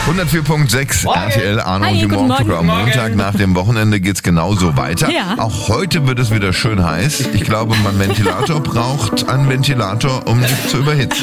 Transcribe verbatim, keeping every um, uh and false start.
hundertvier Komma sechs R T L Arno Hi, und die guten Morgenbrücke. Am Morgen. Montag nach dem Wochenende geht's genauso weiter. Ja. Auch heute wird es wieder schön heiß. Ich glaube, mein Ventilator braucht einen Ventilator, um sich zu überhitzen.